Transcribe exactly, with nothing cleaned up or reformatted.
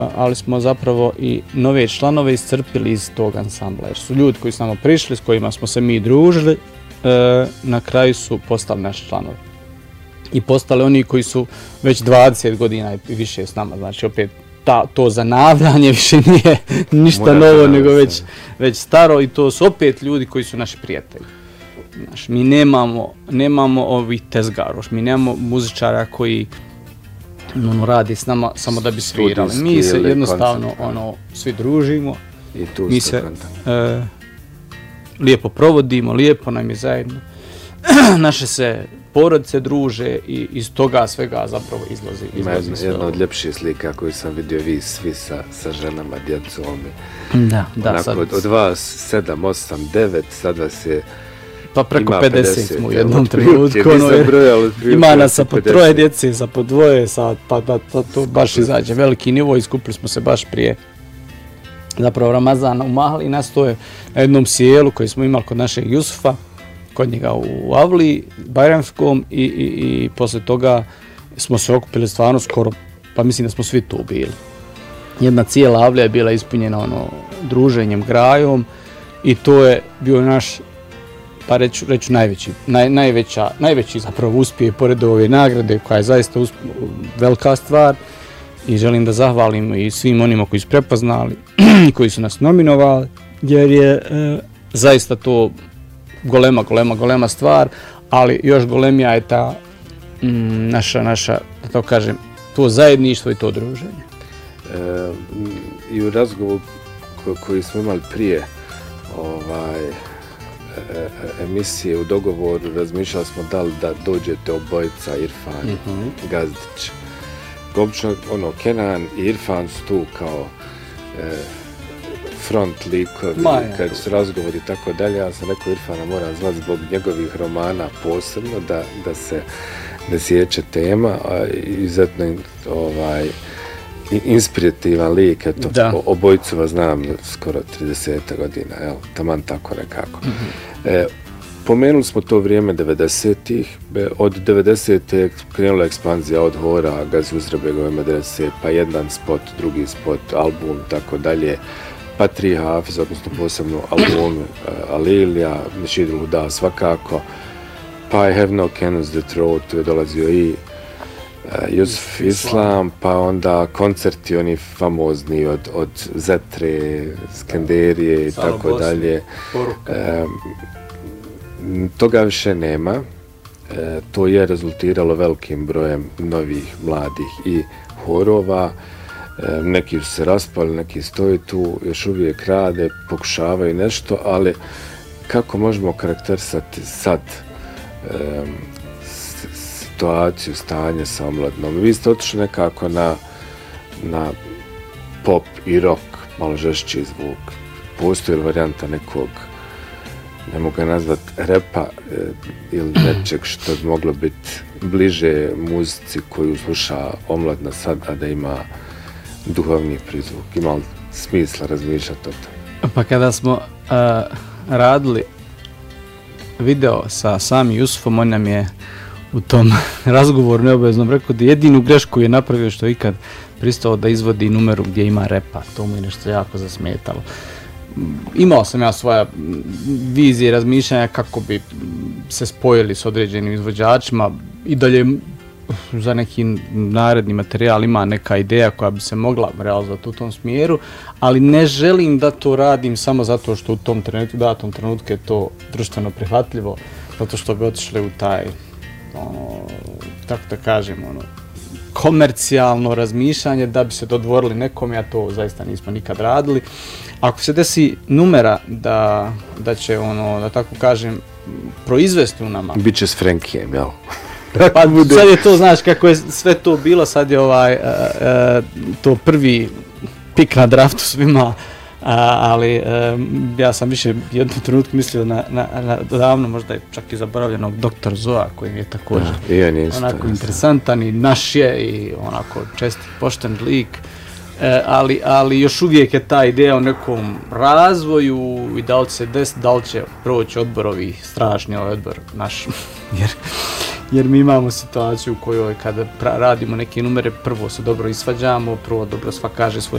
ali smo zapravo i nove članove iscrpili iz tog ansambla, jer su ljudi koji su nama prišli, s kojima smo se mi družili, e, na kraju su postali naši članovi. I postali oni koji su već dvadeset godina i više s nama, znači opet ta, to zanavljanje više nije ništa Moja novo, nego već, već staro i to su opet ljudi koji su naši prijatelji. Znaš, mi nemamo, nemamo ovih tezgaroš, mi nemamo muzičara koji ono, radi s nama samo da bi svirali. Mi se jednostavno ono, svi družimo, I tu mi se e, lijepo provodimo, lijepo nam je zajedno. Naše se porodice druže i iz toga svega zapravo izlazi. Ima jedna, jedna od ljepših slika koju sam vidio, vi svi sa, sa ženama, djecom. Da, da. Onako, sad... od, od vas sedam, osam, devet, sad vas je... Pa preko pedeset smo u jednom trenutku. Ima nas sa po troje djece, sa po dvoje, sad, pa da to, to baš izađe veliki nivo i skupili smo se baš prije zapravo Ramazana u Mahali. Nas to je na jednom sjelu koji smo imali kod našeg Jusufa, kod njega u Avli, Bajramskom i, i, i posle toga smo se okupili stvarno skoro, pa mislim da smo svi tu bili. Jedna cijela Avlija je bila ispunjena ono, druženjem, grajom i to je bio naš, pa reću, reću najveći, naj, najveća, najveći zapravo uspjeh pored ove nagrade koja je zaista usp... velika stvar i želim da zahvalim i svim onima koji su prepoznali i koji su nas nominovali jer je e, zaista to golema, golema, golema stvar, ali još golemija je ta mm, naša, naša, da to kažem, to zajedništvo i to druženje. E, I u razgovoru ko, koji smo imali prije ovaj, e, emisije u dogovoru razmišljali smo da li da dođete obojica Irfan i mm-hmm. Gazdić. Obično, ono, Kenan i Irfan su tu kao e, front likovi, kad su razgovori i tako dalje, ja sam rekao Irfana moram zvati zbog njegovih romana posebno, da, da se ne sjeće tema, a izuzetno ovaj, inspirativan lik, eto, obojicu vas znam skoro trideset godina, evo, taman tako nekako. Mm-hmm. E, pomenuli smo to vrijeme devedesetih, od devedesete krenula ekspanzija od Hora, Gazi Uzrebegove medrese, pa jedan spot, drugi spot, album, tako dalje, pa tri Hafiz, odnosno posebno album uh, Alilija, Nešidul Huda svakako, pa I Have No Cannons the Throat, tu je dolazio i uh, Jusuf Islam, pa onda koncerti oni famozni od, od Zetre, Skenderije i tako dalje. Um, toga više nema, uh, to je rezultiralo velikim brojem novih, mladih i horova. Neki su se raspali, neki stoji tu, još uvijek rade, pokušavaju nešto, ali kako možemo karakterisati sad um, situaciju, stanje sa omladinom? Vi ste otišli nekako na, na pop i rock, malo žešći zvuk. Postoji li varijanta nekog, ne mogu ga nazvati repa eh, ili nečeg što bi moglo biti bliže muzici koju sluša omladina sad, a da ima duhovni prizvuk, ima li smisla razmišljati o tom? Pa kada smo uh, radili video sa samim Jusufom, on nam je u tom razgovoru neobaveznom rekao da jedinu grešku je napravio što je ikad pristao da izvodi numeru gdje ima repa. To mu je nešto jako zasmetalo. Imao sam ja svoja vizije i razmišljanja kako bi se spojili s određenim izvođačima i dalje za neki naredni materijal ima neka ideja koja bi se mogla realizovati u tom smjeru, ali ne želim da to radim samo zato što u tom trenutku, datom trenutku je to društveno prihvatljivo, zato što bi otišli u taj, ono, tako da kažem, ono, komercijalno razmišljanje da bi se dodvorili nekom, ja to zaista nismo nikad radili. Ako se desi numera da, da će, ono, da tako kažem, proizvesti u nama... Biće s Frankijem, jel? Pa sad je to, znaš, kako je sve to bilo, sad je ovaj, uh, uh, to prvi pik na draftu svima, uh, ali uh, ja sam više jednu trenutku mislio na, na, na davno, možda je čak i zaboravljenog doktor Zoa, koji je također ja, i on je onako isto, interesantan i naš je i onako čestit, pošten lik. E, ali, ali još uvijek je ta ideja o nekom razvoju i da li će se desiti, da li će proći odborovi, strašni ovaj odbor naš, jer, jer mi imamo situaciju u kojoj kada pra, radimo neke numere, prvo se dobro isvađamo, prvo dobro sva kaže svoj